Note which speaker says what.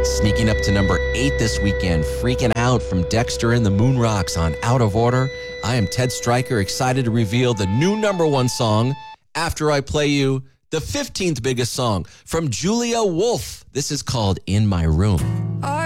Speaker 1: Sneaking up to number 8 this weekend, Freaking Out from Dexter and the Moon Rocks on Out of Order. I am Ted Stryker, excited to reveal the new number 1 song after I play you the 15th biggest song from Julia Wolf. This is called In My Room.